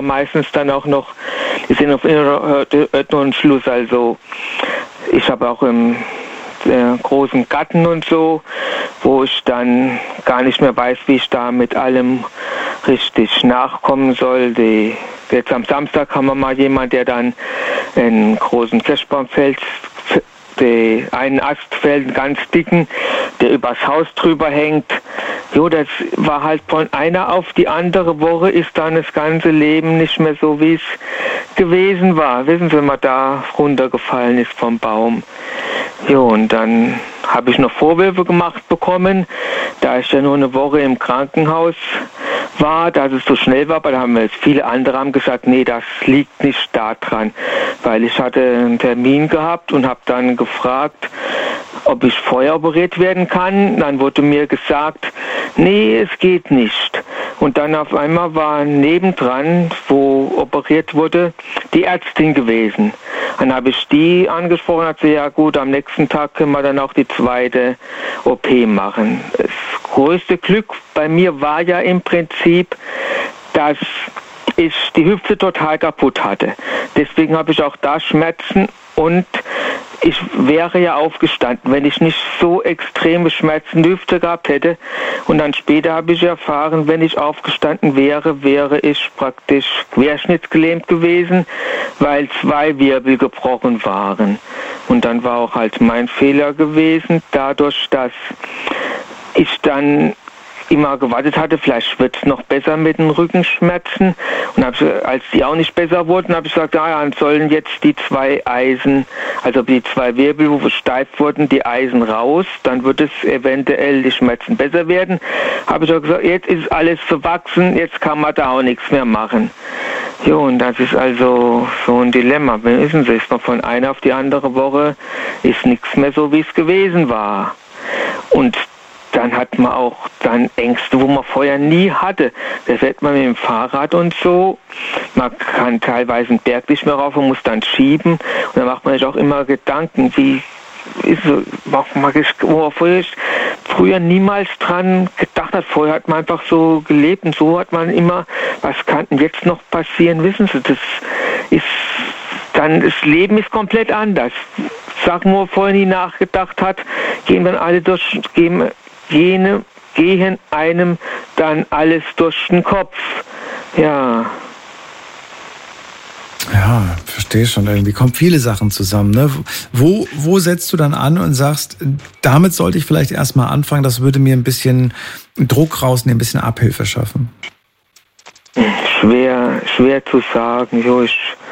meistens dann auch noch, die sind auf einen Schluss. Also ich habe auch im großen Garten und so, wo ich dann gar nicht mehr weiß, wie ich da mit allem richtig nachkommen soll. Jetzt am Samstag haben wir mal jemanden, der dann einen großen Kirschbaum fällt, einen Ast fällt, einen ganz dicken, der übers Haus drüber hängt. Jo, das war halt von einer auf die andere Woche ist dann das ganze Leben nicht mehr so, wie es gewesen war. Wissen Sie, wenn man da runtergefallen ist vom Baum. Jo, und dann habe ich noch Vorwürfe gemacht bekommen, da ich ja nur eine Woche im Krankenhaus war, dass es so schnell war, aber da haben jetzt viele andere haben gesagt, nee, das liegt nicht daran, weil ich hatte einen Termin gehabt und habe dann gefragt, ob ich vorher operiert werden kann. Dann wurde mir gesagt, nee, es geht nicht. Und dann auf einmal war nebendran, wo operiert wurde, die Ärztin gewesen. Dann habe ich die angesprochen und habe gesagt, ja gut, am nächsten Tag können wir dann auch die zweite OP machen. Das größte Glück bei mir war ja im Prinzip, dass ich die Hüfte total kaputt hatte. Deswegen habe ich auch da Schmerzen und ich wäre ja aufgestanden, wenn ich nicht so extreme Schmerzen in der Hüfte gehabt hätte. Und dann später habe ich erfahren, wenn ich aufgestanden wäre, wäre ich praktisch querschnittsgelähmt gewesen, weil 2 Wirbel gebrochen waren. Und dann war auch halt mein Fehler gewesen, dadurch, dass ich dann immer gewartet hatte, vielleicht wird es noch besser mit den Rückenschmerzen. Und als die auch nicht besser wurden, habe ich gesagt, dann sollen jetzt die 2 Eisen, also die 2 Wirbel, wo steif wurden, die Eisen raus, dann wird es eventuell die Schmerzen besser werden. Habe ich auch gesagt, jetzt ist alles verwachsen, jetzt kann man da auch nichts mehr machen. Jo, und das ist also so ein Dilemma. Wissen Sie, ist noch von einer auf die andere Woche, ist nichts mehr so, wie es gewesen war. Und dann hat man auch dann Ängste, wo man vorher nie hatte. Da fährt man mit dem Fahrrad und so. Man kann teilweise einen Berg nicht mehr rauf und muss dann schieben. Und dann macht man sich auch immer Gedanken, wie ist so, wo man früher niemals dran gedacht hat. Vorher hat man einfach so gelebt und so hat man immer, was kann denn jetzt noch passieren? Wissen Sie, das Leben ist komplett anders. Sachen, wo man vorher nie nachgedacht hat, gehen einem dann alles durch den Kopf. Ja. Ja, verstehe schon. Irgendwie kommen viele Sachen zusammen. Ne? Wo setzt du dann an und sagst, damit sollte ich vielleicht erstmal anfangen, das würde mir ein bisschen Druck rausnehmen, ein bisschen Abhilfe schaffen? Schwer zu sagen. Jo,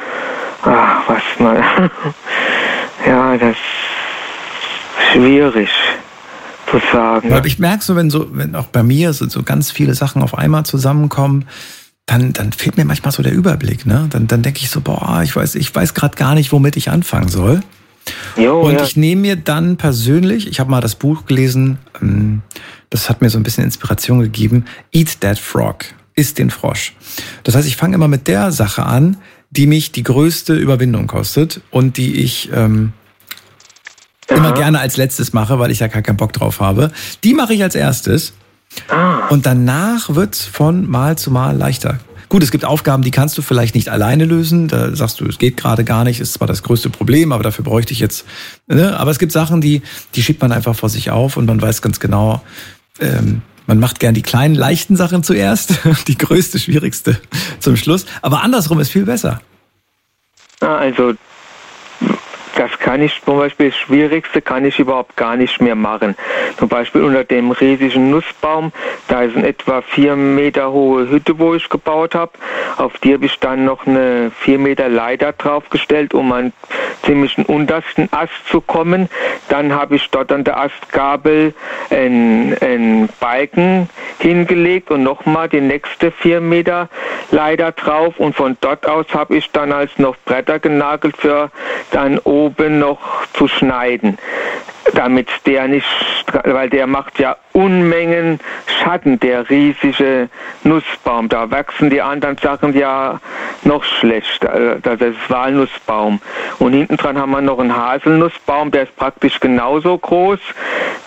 ja, das ist schwierig zu sagen. Weil ich merke so, wenn auch bei mir so ganz viele Sachen auf einmal zusammenkommen, dann fehlt mir manchmal so der Überblick, ne? Dann denke ich so, ich weiß gerade gar nicht, womit ich anfangen soll. Ich nehme mir dann persönlich, ich habe mal das Buch gelesen, das hat mir so ein bisschen Inspiration gegeben, Eat That Frog, iss den Frosch. Das heißt, ich fange immer mit der Sache an, die mich die größte Überwindung kostet und die ich immer gerne als letztes mache, weil ich da gar keinen Bock drauf habe. Die mache ich als erstes. Und danach wird's von Mal zu Mal leichter. Gut, es gibt Aufgaben, die kannst du vielleicht nicht alleine lösen. Da sagst du, es geht gerade gar nicht, ist zwar das größte Problem, aber dafür bräuchte ich jetzt. Ne? Aber es gibt Sachen, die schiebt man einfach vor sich auf und man weiß ganz genau, man macht gern die kleinen, leichten Sachen zuerst, die größte, schwierigste zum Schluss. Aber andersrum ist viel besser. Also das kann ich zum Beispiel, das Schwierigste kann ich überhaupt gar nicht mehr machen. Zum Beispiel unter dem riesigen Nussbaum, da ist eine etwa 4 Meter hohe Hütte, wo ich gebaut habe. Auf die habe ich dann noch eine 4 Meter Leiter draufgestellt, um an ziemlich den untersten Ast zu kommen. Dann habe ich dort an der Astgabel einen Balken hingelegt und nochmal die nächste 4 Meter Leiter drauf. Und von dort aus habe ich dann als noch Bretter genagelt für dann oben noch zu schneiden, damit der nicht, weil der macht ja Unmengen Schatten, der riesige Nussbaum. Da wachsen die anderen Sachen ja noch schlecht. Das ist Walnussbaum. Und hinten dran haben wir noch einen Haselnussbaum, der ist praktisch genauso groß.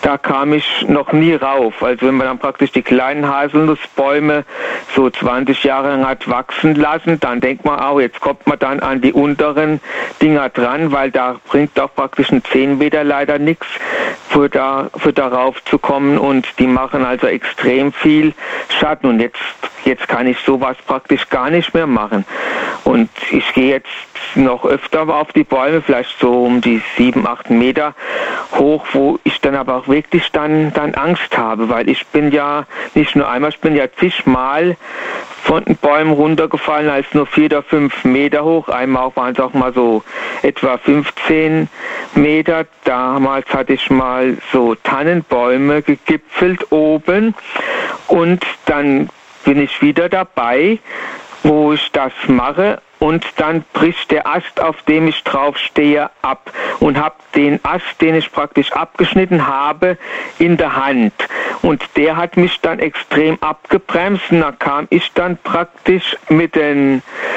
da kam ich noch nie rauf. Also wenn man dann praktisch die kleinen Haselnussbäume so 20 Jahre lang hat wachsen lassen, dann denkt man auch, jetzt kommt man dann an die unteren Dinger dran, weil da bringt auch praktisch ein 10 Meter leider nichts, für darauf zu kommen, und die machen also extrem viel Schatten, und jetzt kann ich sowas praktisch gar nicht mehr machen. Und ich gehe jetzt noch öfter auf die Bäume, vielleicht so um die 7, 8 Meter hoch, wo ich dann aber auch wirklich dann Angst habe, weil ich bin ja nicht nur einmal, ich bin ja zigmal von den Bäumen runtergefallen, als nur 4 oder 5 Meter hoch. Einmal waren es auch mal so etwa 15 Meter. Damals hatte ich mal so Tannenbäume gegipfelt oben, und dann bin ich wieder dabei, wo ich das mache, und dann bricht der Ast, auf dem ich drauf stehe, ab, und habe den Ast, den ich praktisch abgeschnitten habe, in der Hand, und der hat mich dann extrem abgebremst, und da kam ich dann praktisch mit dem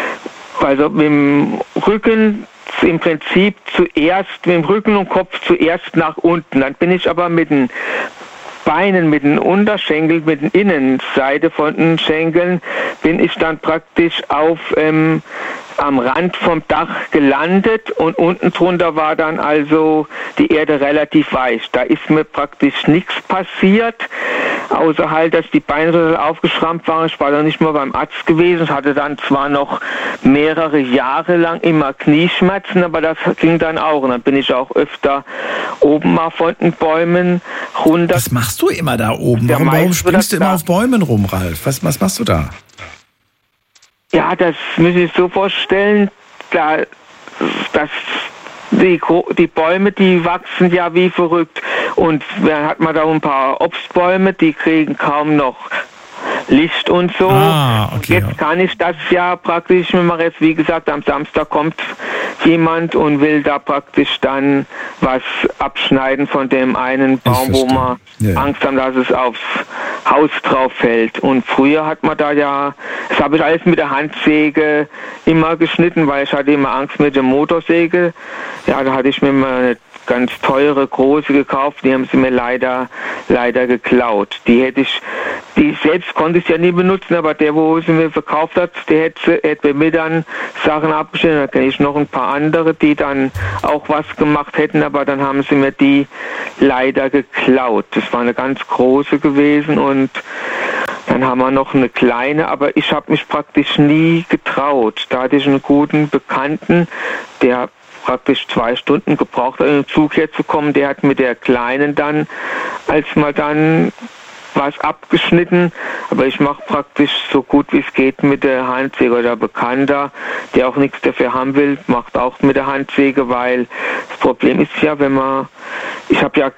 Rücken im Prinzip zuerst, mit dem Rücken und Kopf zuerst nach unten, dann bin ich aber mit den Beinen, mit den Unterschenkeln, mit den Innenseite von den Schenkeln, bin ich dann praktisch am Rand vom Dach gelandet, und unten drunter war dann also die Erde relativ weich. Da ist mir praktisch nichts passiert, außer halt, dass die Beine so aufgeschrammt waren. Ich war dann nicht mal beim Arzt gewesen. Ich hatte dann zwar noch mehrere Jahre lang immer Knieschmerzen, aber das ging dann auch. Und dann bin ich auch öfter oben mal von den Bäumen runter. Was machst du immer da oben? Warum springst du immer auf Bäumen rum, Ralf? Was machst du da? Ja, das muss ich so vorstellen, dass die Bäume, die wachsen ja wie verrückt, und dann hat man da ein paar Obstbäume, die kriegen kaum noch Licht und so. Okay. Jetzt kann ich das ja praktisch, wenn man jetzt, wie gesagt, am Samstag kommt jemand und will da praktisch dann was abschneiden von dem einen Baum, wo man Angst haben, dass es aufs Haus drauf fällt. Und früher hat man da ja, das habe ich alles mit der Handsäge immer geschnitten, weil ich hatte immer Angst mit der Motorsäge. Ja, da hatte ich mir mal eine ganz teure, große gekauft, die haben sie mir leider geklaut. Die selbst konnte ich ja nie benutzen, aber der, wo sie mir verkauft hat, der hätte mir dann Sachen abgeschnitten. Da kenne ich noch ein paar andere, die dann auch was gemacht hätten, aber dann haben sie mir die leider geklaut. Das war eine ganz große gewesen, und dann haben wir noch eine kleine, aber ich habe mich praktisch nie getraut. Da hatte ich einen guten Bekannten, der praktisch 2 Stunden gebraucht hat, in den Zug herzukommen. Der hat mit der Kleinen dann, als mal dann was abgeschnitten, aber ich mache praktisch so gut wie es geht mit der Handsäge. Oder Bekannter, der auch nichts dafür haben will, macht auch mit der Handsäge, weil das Problem ist ja, ich habe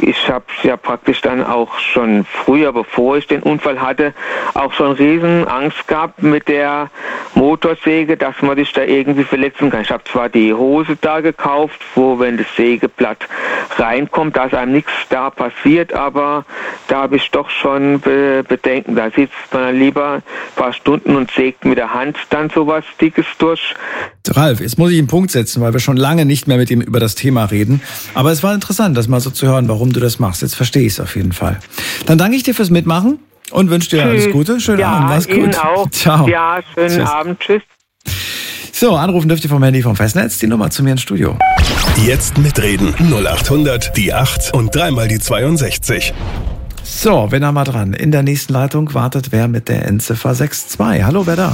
ja praktisch dann auch schon früher, bevor ich den Unfall hatte, auch schon riesen Angst gehabt mit der Motorsäge, dass man sich da irgendwie verletzen kann. Ich habe zwar die Hose da gekauft, wo, wenn das Sägeblatt reinkommt, dass einem nichts da passiert, aber da habe ich doch schon Bedenken. Da sitzt man dann lieber ein paar Stunden und sägt mit der Hand dann sowas Dickes durch. Ralf, jetzt muss ich einen Punkt setzen, weil wir schon lange nicht mehr mit ihm über das Thema reden. Aber es war interessant, das mal so zu hören, warum du das machst. Jetzt verstehe ich es auf jeden Fall. Dann danke ich dir fürs Mitmachen und wünsche dir alles Gute. Schönen Abend, mach's gut. Ihnen auch. Ciao. Ja, schönen Abend. Tschüss. So, anrufen dürft ihr vom Handy vom Festnetz. Die Nummer zu mir ins Studio. Jetzt mitreden. 0800 die 8 und dreimal die 62. So, wen haben wir dran? In der nächsten Leitung wartet wer mit der Endziffer 62. Hallo, wer da?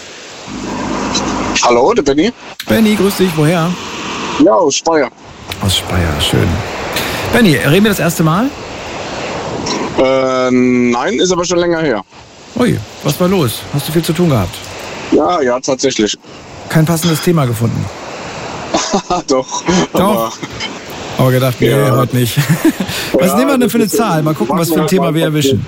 Hallo, der Benny. Benny, grüß dich. Woher? Ja, aus Speyer. Aus Speyer, schön. Benny, reden wir das erste Mal? Nein, ist aber schon länger her. Ui, was war los? Hast du viel zu tun gehabt? Ja, tatsächlich. Kein passendes Thema gefunden? Doch. Aber gedacht, nee, heute nicht. Was nehmen wir denn für eine Zahl? Mal gucken, was für ein Thema wir erwischen.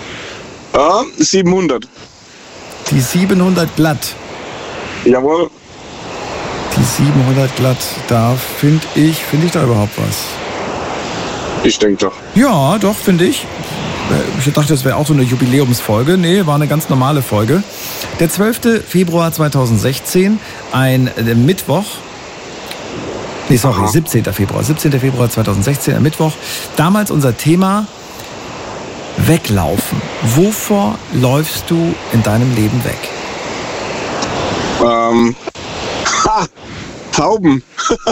700. Die 700 glatt. Jawohl. Die 700 glatt, da finde ich da überhaupt was? Ich denke doch. Ja, doch, finde ich. Ich dachte, das wäre auch so eine Jubiläumsfolge. Nee, war eine ganz normale Folge. Der 12. Februar 2016, ein Mittwoch. Nee, sorry, 17. Februar. 17. Februar 2016, am Mittwoch. Damals unser Thema Weglaufen. Wovor läufst du in deinem Leben weg? Tauben.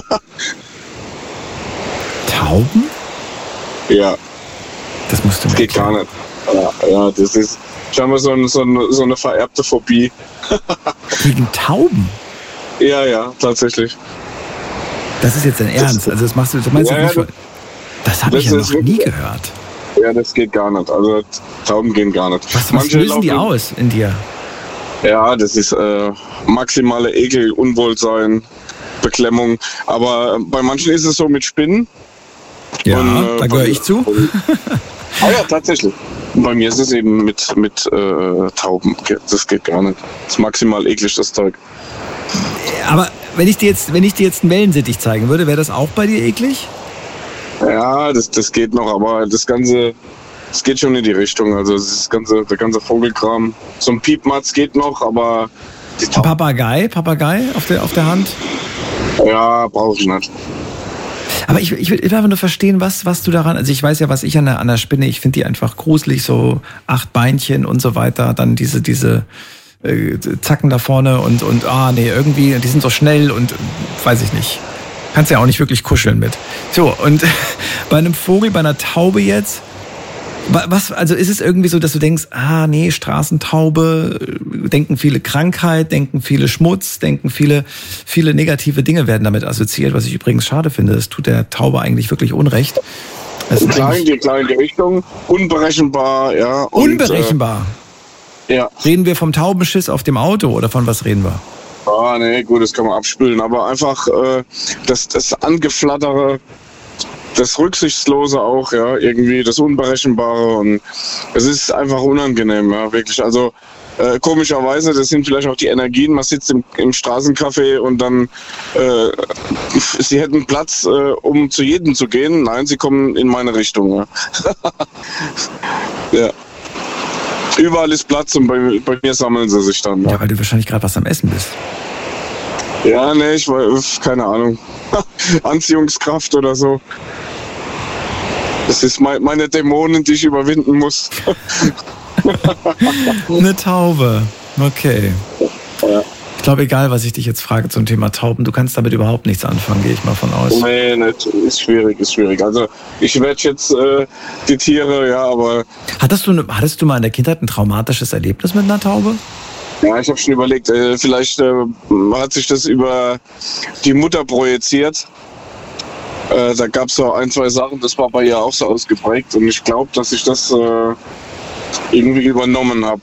Tauben? Ja, Das musst du das mir geht gar erklären. nicht. Ja, das ist scheinbar so eine vererbte Phobie. Gegen Tauben? Ja, tatsächlich. Das ist jetzt dein Ernst. Also das meinst du Ja, nicht. Das habe ich ja das noch ist nie wirklich- gehört. Ja, das geht gar nicht. Also Tauben gehen gar nicht. Was Manche lösen die laufen- aus in dir? Ja, das ist maximale Ekel, Unwohlsein, Beklemmung. Aber bei manchen ist es so mit Spinnen. Ja, Und, da gehöre ich zu. Ja, tatsächlich. Und bei mir ist es eben mit Tauben. Das geht gar nicht. Das ist maximal eklig, das Zeug. Aber wenn ich dir jetzt einen Wellensittich zeigen würde, wäre das auch bei dir eklig? Ja, das geht noch, aber das geht schon in die Richtung. Also der ganze Vogelkram. So ein Piepmatz geht noch, aber die Ein Papagei auf der Hand? Ja, brauche ich nicht. Aber ich will einfach nur verstehen, was du daran, also ich weiß ja, was ich an der Spinne, ich finde die einfach gruselig, so 8 Beinchen und so weiter, dann diese Zacken da vorne und irgendwie, die sind so schnell und weiß ich nicht. Kannst ja auch nicht wirklich kuscheln mit. So, und bei einem Vogel, bei einer Taube jetzt, also ist es irgendwie so, dass du denkst, Straßentaube, denken viele Krankheit, denken viele Schmutz, denken viele negative Dinge werden damit assoziiert, was ich übrigens schade finde. Das tut der Taube eigentlich wirklich Unrecht. Klar in die Richtung, unberechenbar, ja. Unberechenbar. Ja. Reden wir vom Taubenschiss auf dem Auto oder von was reden wir? Nee, gut, das kann man abspülen, aber einfach das Angeflattere, das Rücksichtslose auch, ja, irgendwie das Unberechenbare, und es ist einfach unangenehm, ja, wirklich. Also komischerweise, das sind vielleicht auch die Energien, man sitzt im Straßencafé und dann sie hätten Platz, um zu jedem zu gehen. Nein, sie kommen in meine Richtung, ja. Ja. Überall ist Platz und bei mir sammeln sie sich dann. Ja, weil du wahrscheinlich gerade was am Essen bist. Ja, nee, ich weiß, keine Ahnung. Anziehungskraft oder so. Das ist meine Dämonen, die ich überwinden muss. Eine Taube. Okay. Ja. Ich glaube, egal, was ich dich jetzt frage zum Thema Tauben, du kannst damit überhaupt nichts anfangen, gehe ich mal von aus. Nee, nicht. Ist schwierig. Also ich werde jetzt die Tiere, ja, aber... Hattest du mal in der Kindheit ein traumatisches Erlebnis mit einer Taube? Ja, ich habe schon überlegt, vielleicht hat sich das über die Mutter projiziert. Da gab es so 1, 2 Sachen, das war bei ihr auch so ausgeprägt. Und ich glaube, dass ich das irgendwie übernommen habe.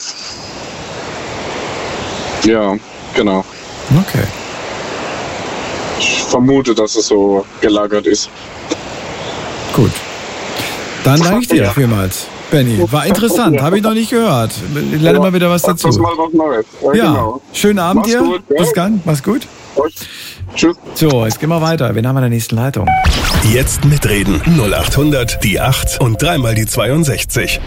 Ja, genau. Okay. Ich vermute, dass es so gelagert ist. Gut. Dann danke ich dir Ja. vielmals, Benny. War interessant, habe ich noch nicht gehört. Ich lerne mal wieder was Das dazu. mal was Neues. Ja, Genau. schönen Abend Mach's dir. gut, ja. Bis dann, mach's gut. Tschüss. So, jetzt gehen wir weiter. Wen haben wir in der nächsten Leitung? Jetzt mitreden. 0800 die 8 und dreimal die 62.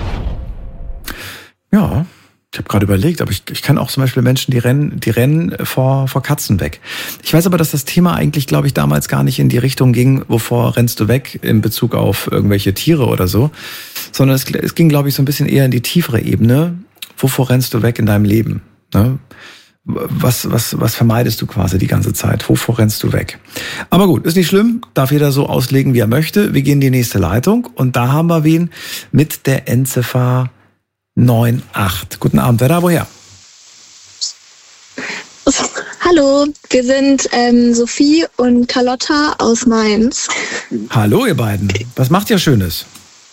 Ja, ich habe gerade überlegt, aber ich kann auch zum Beispiel Menschen, die rennen vor Katzen weg. Ich weiß aber, dass das Thema eigentlich, glaube ich, damals gar nicht in die Richtung ging, wovor rennst du weg in Bezug auf irgendwelche Tiere oder so, sondern es ging, glaube ich, so ein bisschen eher in die tiefere Ebene. Wovor rennst du weg in deinem Leben? Ne? Was vermeidest du quasi die ganze Zeit? Wovor rennst du weg? Aber gut, ist nicht schlimm, darf jeder so auslegen, wie er möchte. Wir gehen in die nächste Leitung und da haben wir wen mit der Endziffer 98. Guten Abend, wer da woher? Hallo, wir sind Sophie und Carlotta aus Mainz. Hallo ihr beiden, was macht ihr Schönes?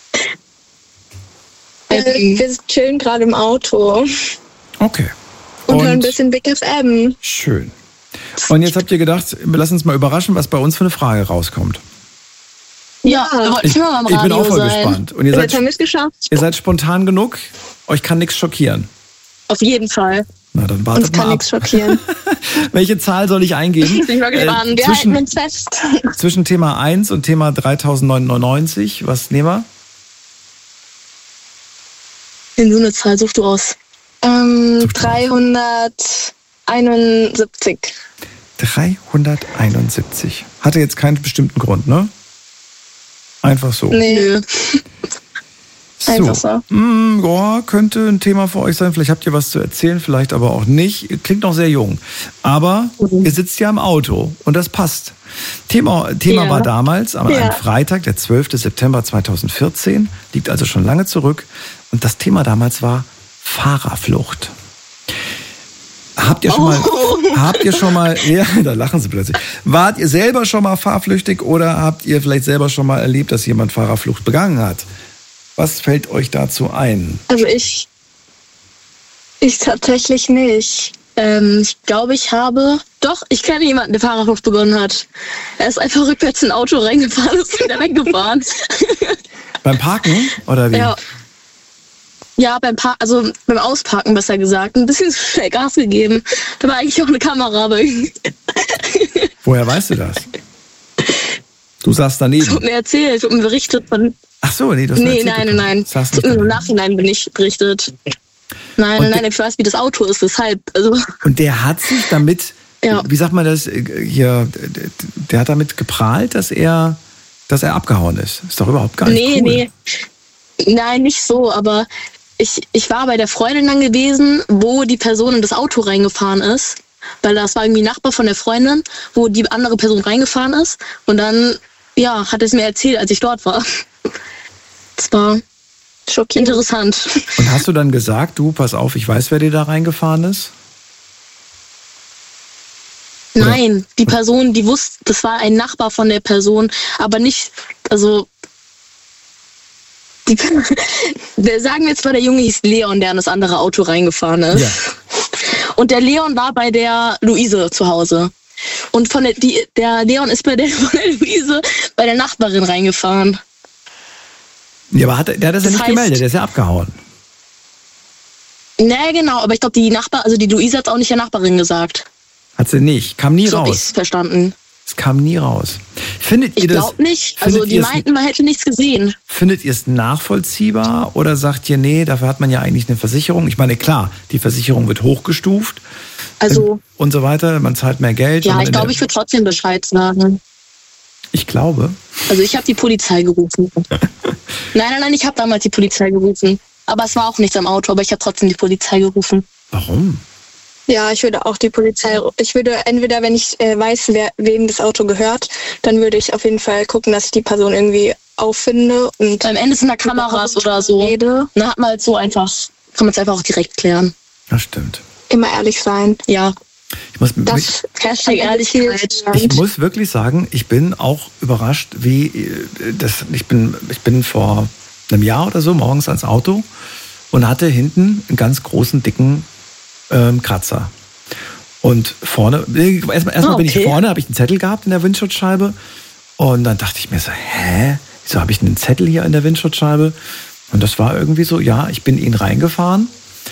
Wir chillen gerade im Auto Okay. und hören ein bisschen Big FM. Schön. Und jetzt habt ihr gedacht, lass uns mal überraschen, was bei uns für eine Frage rauskommt. Ja, wir wollten schon mal am Ich bin Radio auch voll sein. gespannt. Und ihr jetzt haben wir es geschafft. seid spontan genug? Euch kann nichts schockieren. Auf jeden Fall. Na, dann Uns wartet kann mal ab. nichts schockieren. Welche Zahl soll ich eingeben? Bin mal gespannt. Wir halten uns fest. Zwischen Thema 1 und Thema 3099, was nehmen wir? In so eine Zahl suchst du aus. 371. 371. Hatte jetzt keinen bestimmten Grund, ne? Einfach so. Nö. Einfach so. Ja, könnte ein Thema für euch sein. Vielleicht habt ihr was zu erzählen, vielleicht aber auch nicht. Klingt noch sehr jung. Aber ihr sitzt ja im Auto und das passt. Thema war damals am einem Freitag, der 12. September 2014. Liegt also schon lange zurück. Und das Thema damals war Fahrerflucht. Habt ihr schon mal, ja, da lachen sie plötzlich. Wart ihr selber schon mal fahrflüchtig oder habt ihr vielleicht selber schon mal erlebt, dass jemand Fahrerflucht begangen hat? Was fällt euch dazu ein? Also ich tatsächlich nicht. Ich glaube, ich kenne jemanden, der Fahrerflucht begonnen hat. Er ist einfach rückwärts in ein Auto reingefahren und ist wieder weggefahren. Beim Parken oder wie? Ja, beim Ausparken besser gesagt. Ein bisschen zu schnell Gas gegeben. Da war eigentlich auch eine Kamera, aber irgendwie. Woher weißt du das? Du saßt daneben. Das wurde mir erzählt und berichtet von... Ach so, nee, das Nein. Im Nachhinein bin ich berichtet. Nein, ich weiß, wie das Auto ist, deshalb. Also. Und der hat sich damit, wie sagt man das hier, der hat damit geprahlt, dass er abgehauen ist. Ist doch überhaupt gar nicht cool. Nee. Nein, nicht so, aber ich war bei der Freundin dann gewesen, wo die Person in das Auto reingefahren ist, weil das war irgendwie ein Nachbar von der Freundin, wo die andere Person reingefahren ist und dann, hat es mir erzählt, als ich dort war. Das war schockierend interessant. Und hast du dann gesagt, du, pass auf, ich weiß, wer dir da reingefahren ist? Oder? Nein, die Person, die wusste, das war ein Nachbar von der Person, aber nicht, also sagen wir jetzt mal, der Junge hieß Leon, der in das andere Auto reingefahren ist. Ja. Und der Leon war bei der Luise zu Hause. Und der Leon ist von der Luise bei der Nachbarin reingefahren. Ja, aber der hat das ja nicht gemeldet, der ist ja abgehauen. Ne, genau, aber ich glaube, die Luise hat es auch nicht der Nachbarin gesagt. Hat sie nicht, kam nie raus. So habe ich es verstanden. Es kam nie raus. Findet ihr das? Ich glaube nicht. Also die meinten, man hätte nichts gesehen. Findet ihr es nachvollziehbar oder sagt ihr, nee, dafür hat man ja eigentlich eine Versicherung? Ich meine, klar, die Versicherung wird hochgestuft und so weiter, man zahlt mehr Geld. Ja, ich glaube, ich würde trotzdem Bescheid sagen. Ich glaube. Also ich habe die Polizei gerufen. Nein, ich habe damals die Polizei gerufen. Aber es war auch nichts am Auto, aber ich habe trotzdem die Polizei gerufen. Warum? Ja, ich würde auch die Polizei, entweder, wenn ich weiß, wem das Auto gehört, dann würde ich auf jeden Fall gucken, dass ich die Person irgendwie auffinde. Und am Ende sind da Kameras oder so. Dann hat man halt kann man es einfach auch direkt klären. Das stimmt. Immer ehrlich sein. Ja. Hashtag Ehrlichkeit. Ich muss wirklich sagen, ich bin auch überrascht, ich bin vor einem Jahr oder so morgens ans Auto und hatte hinten einen ganz großen, dicken Kratzer. Und vorne, erstmal bin ich vorne, habe ich einen Zettel gehabt in der Windschutzscheibe und dann dachte ich mir so, wieso habe ich einen Zettel hier in der Windschutzscheibe? Und das war irgendwie so, ja, ich bin Ihnen reingefahren,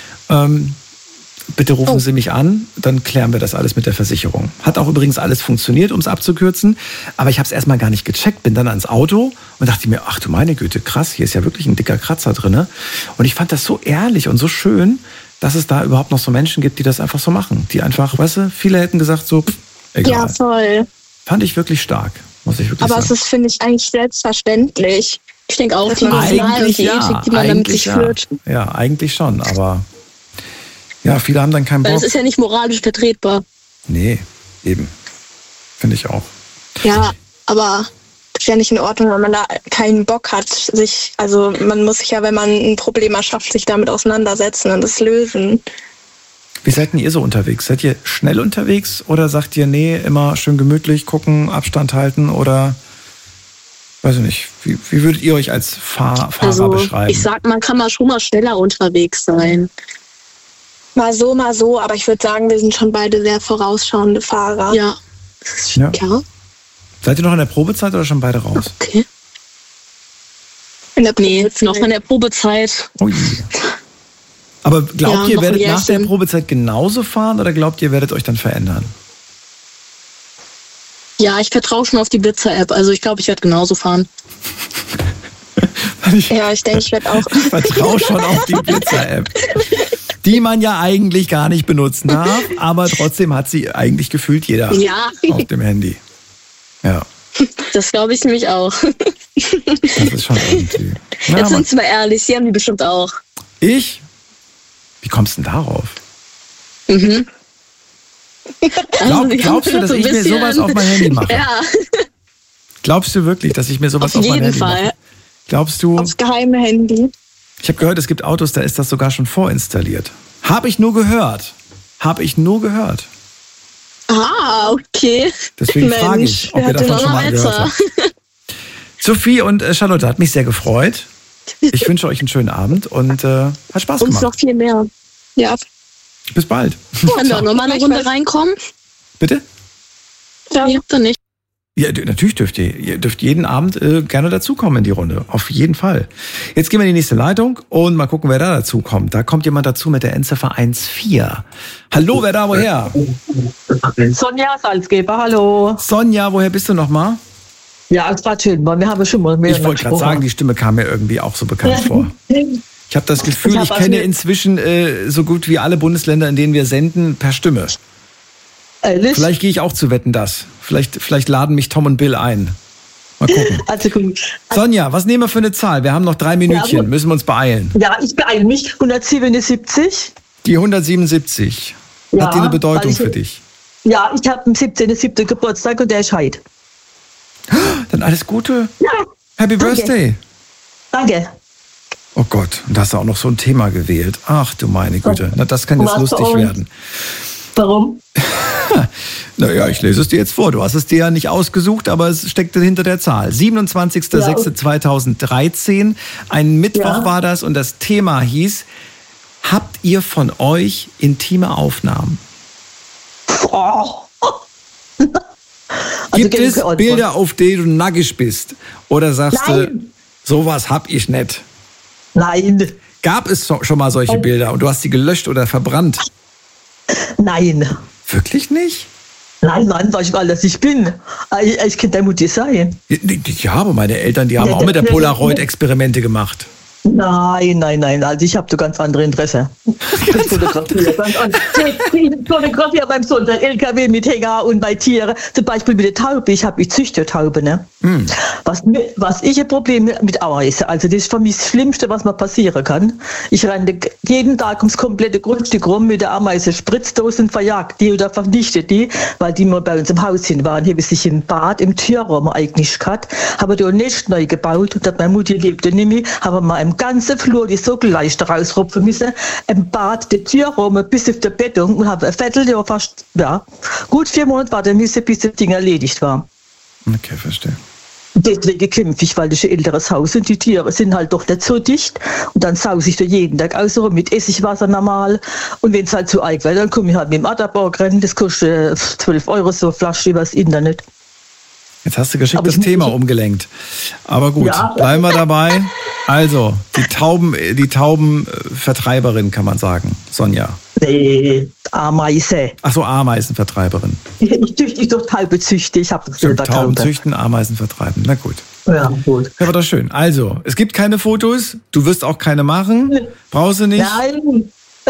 bitte rufen Sie mich an, dann klären wir das alles mit der Versicherung. Hat auch übrigens alles funktioniert, um es abzukürzen, aber ich habe es erstmal gar nicht gecheckt, bin dann ans Auto und dachte mir, ach du meine Güte, krass, hier ist ja wirklich ein dicker Kratzer drin. Und ich fand das so ehrlich und so schön, dass es da überhaupt noch so Menschen gibt, die das einfach so machen. Die einfach, weißt du, viele hätten gesagt so, egal. Ja, voll. Fand ich wirklich stark, muss ich wirklich sagen. Aber es ist, finde ich, eigentlich selbstverständlich. Ich denke auch, die Moral und die Ethik, die man damit sich führt. Ja, eigentlich schon, aber ja, viele haben dann keinen Bock. Weil es ist ja nicht moralisch vertretbar. Nee, eben. Finde ich auch. Ja, aber das ist ja nicht in Ordnung, wenn man da keinen Bock hat, man muss sich ja, wenn man ein Problem erschafft, sich damit auseinandersetzen und das lösen. Wie seid denn ihr so unterwegs? Seid ihr schnell unterwegs oder sagt ihr, nee, immer schön gemütlich gucken, Abstand halten oder, weiß ich nicht, wie würdet ihr euch als Fahrer beschreiben? Ich sag, man kann schon mal schneller unterwegs sein. Mal so, aber ich würde sagen, wir sind schon beide sehr vorausschauende Fahrer. Ja. Seid ihr noch in der Probezeit oder schon beide raus? Okay. Noch in der Probezeit. Ui. Aber glaubt ihr, werdet nach der Probezeit genauso fahren oder glaubt ihr, werdet euch dann verändern? Ja, ich vertraue schon auf die Blitzer-App. Also ich glaube, ich werde genauso fahren. Ja, ich denke, ich werde auch. Ich vertraue schon auf die Blitzer-App. die man ja eigentlich gar nicht benutzen darf, aber trotzdem hat sie eigentlich gefühlt jeder auf dem Handy. Ja. Das glaube ich nämlich auch. Das ist schon irgendwie. Ja, jetzt sind wir mal ehrlich, Sie haben die bestimmt auch. Ich? Wie kommst du denn darauf? Mhm. Glaubst du, dass ich mir sowas auf mein Handy mache? Ja. Glaubst du wirklich, dass ich mir sowas auf mein Handy mache? Auf jeden Fall. Glaubst du? Aufs geheime Handy. Ich habe gehört, es gibt Autos, da ist das sogar schon vorinstalliert. Habe ich nur gehört. Ah, okay. Deswegen frage ich, ob ihr davon schon mal gehört habt. Sophie und Charlotte, hat mich sehr gefreut. Ich wünsche euch einen schönen Abend und hat Spaß gemacht. Uns noch viel mehr. Ja. Bis bald. Können wir auch nochmal eine Runde reinkommen? Bitte? Ja, dann nicht. Ja, natürlich dürft ihr dürft jeden Abend gerne dazukommen in die Runde. Auf jeden Fall. Jetzt gehen wir in die nächste Leitung und mal gucken, wer da dazu kommt. Da kommt jemand dazu mit der Endziffer 14. Hallo, wer da woher? Sonja Salzgeber, hallo. Sonja, woher bist du nochmal? Ja, es war schön, wir haben schon mal mehr. Ich wollte gerade sagen, die Stimme kam mir irgendwie auch so bekannt vor. Ich habe das Gefühl, ich kenne inzwischen so gut wie alle Bundesländer, in denen wir senden, per Stimme. Ehrlich? Vielleicht gehe ich auch zu Wetten, das. Vielleicht laden mich Tom und Bill ein. Mal gucken. Also gut. Sonja, was nehmen wir für eine Zahl? Wir haben noch 3 Minütchen. Ja, müssen wir uns beeilen. Ja, ich beeile mich. 177. Die 177. Ja, hat die eine Bedeutung für dich? Ja, ich habe am 17.07. Geburtstag und der ist heute. Dann alles Gute. Ja. Happy Birthday. Danke. Oh Gott, und da hast du auch noch so ein Thema gewählt. Ach du meine Güte. Na, das kann jetzt lustig werden. Warum? Naja, ich lese es dir jetzt vor. Du hast es dir ja nicht ausgesucht, aber es steckte hinter der Zahl. 27.06.2013. Ein Mittwoch war das und das Thema hieß: Habt ihr von euch intime Aufnahmen? Oh. Gibt es Bilder, auf denen du nackig bist? Oder sagst du, sowas hab ich nicht? Nein. Gab es schon mal solche Bilder und du hast sie gelöscht oder verbrannt? Nein. Wirklich nicht? Nein, weiß ich gar nicht, dass ich bin. Ich kann deine Mutter sein. Ja, aber meine Eltern, die haben auch mit der Polaroid Experimente gemacht. Nein. Also ich habe da ganz andere Interesse. Ich fotografiere beim Sonntag LKW mit Hänger und bei Tieren. Zum Beispiel mit der Taube. Ich züchte Taube. Ne? Mm. Was ich ein Problem mit Ameisen. Also das ist für mich das Schlimmste, was mir passieren kann. Ich renne jeden Tag ums komplette Grundstück rum mit der Ameise, Spritzdose und verjagt die oder vernichtet die, weil die mal bei uns im Haus hin waren. Hier habe ich ein Bad im Türraum eigentlich gehabt. Habe da ein Nest neu gebaut und meine Mutter lebte nicht mehr. Habe mal im ganzen Flur die Sockelleiste rausrupfen müssen, im Bad, die Türraum bis auf die Bettung und habe ein Vierteljahr fast, gut 4 Monate warten müssen, bis das Ding erledigt war. Okay, verstehe. Deswegen kämpfe ich, weil das ist ein älteres Haus und die Tiere sind halt doch nicht so dicht. Und dann sause ich da jeden Tag aus mit Essigwasser normal. Und wenn es halt zu arg wird, dann komme ich halt mit dem Adderbock rennen. Das kostet 12 € so eine Flasche übers Internet. Jetzt hast du geschickt das Thema umgelenkt. Aber gut, bleiben wir dabei. Also, die Taubenvertreiberin kann man sagen, Sonja. Nee, Ameise. Ach so, Ameisenvertreiberin. Ich doch Taube züchte, ich habe selber Tauben züchten, Ameisen vertreiben. Na gut. Ja, gut. Ja, aber das ist schön. Also, es gibt keine Fotos, du wirst auch keine machen. Brauchst du nicht. Nein.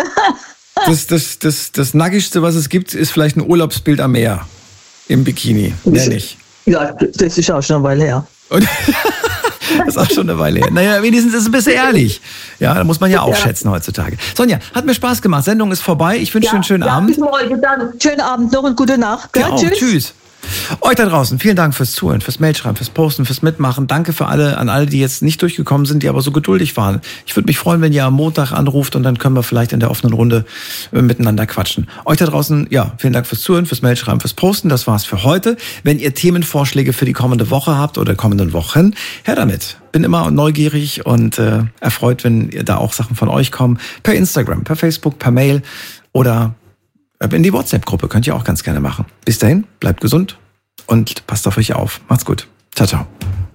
Das Nackigste, was es gibt, ist vielleicht ein Urlaubsbild am Meer. Im Bikini. Mehr nicht. Ja, das ist auch schon eine Weile her. Das ist auch schon eine Weile her. Naja, wenigstens ist es ein bisschen ehrlich. Ja, da muss man ja auch schätzen heutzutage. Sonja, hat mir Spaß gemacht. Sendung ist vorbei. Ich wünsche dir einen schönen Abend. Bis morgen. Dann schönen Abend noch und gute Nacht. Ja, tschüss. Euch da draußen, vielen Dank fürs Zuhören, fürs Mailschreiben, fürs Posten, fürs Mitmachen. Danke an alle, die jetzt nicht durchgekommen sind, die aber so geduldig waren. Ich würde mich freuen, wenn ihr am Montag anruft und dann können wir vielleicht in der offenen Runde miteinander quatschen. Euch da draußen, vielen Dank fürs Zuhören, fürs Mailschreiben, fürs Posten. Das war's für heute. Wenn ihr Themenvorschläge für die kommende Woche habt oder kommenden Wochen, her damit. Bin immer neugierig und erfreut, wenn ihr da auch Sachen von euch kommen. Per Instagram, per Facebook, per Mail oder in die WhatsApp-Gruppe. Könnt ihr auch ganz gerne machen. Bis dahin, bleibt gesund und passt auf euch auf. Macht's gut. Ciao, ciao.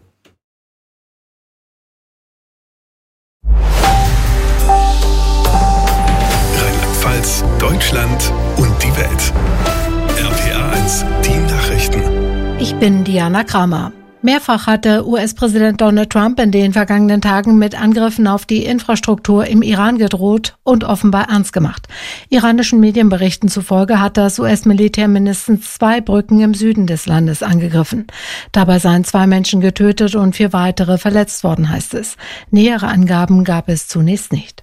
Rheinland-Pfalz, Deutschland und die Welt. RPA 1, die Nachrichten. Ich bin Diana Kramer. Mehrfach hatte US-Präsident Donald Trump in den vergangenen Tagen mit Angriffen auf die Infrastruktur im Iran gedroht und offenbar ernst gemacht. Iranischen Medienberichten zufolge hat das US-Militär mindestens 2 Brücken im Süden des Landes angegriffen. Dabei seien 2 Menschen getötet und 4 weitere verletzt worden, heißt es. Nähere Angaben gab es zunächst nicht.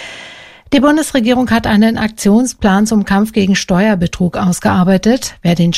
Die Bundesregierung hat einen Aktionsplan zum Kampf gegen Steuerbetrug ausgearbeitet. Wer den